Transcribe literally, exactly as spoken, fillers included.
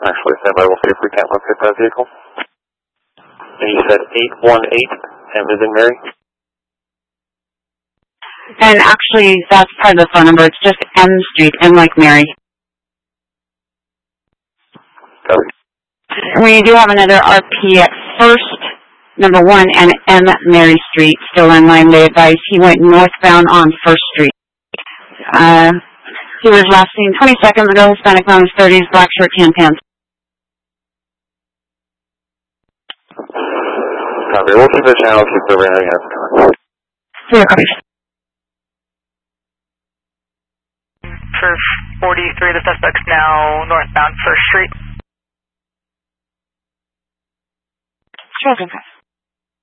Actually, stand by. We'll see if we can't locate that vehicle. And you said eight one eight, and is in Mary? And actually, that's part of the phone number. It's just M Street, M like Mary. Copy. We do have another R P at First, number one, and M Mary Street, still in line. They advise he went northbound on First Street. Uh, he was last seen twenty seconds ago, Hispanic, around his thirties, black shirt, tan pants. Copy. We'll keep the channel, keep everything else. Zero copies. For forty-three, the suspect's now northbound First Street. Sure,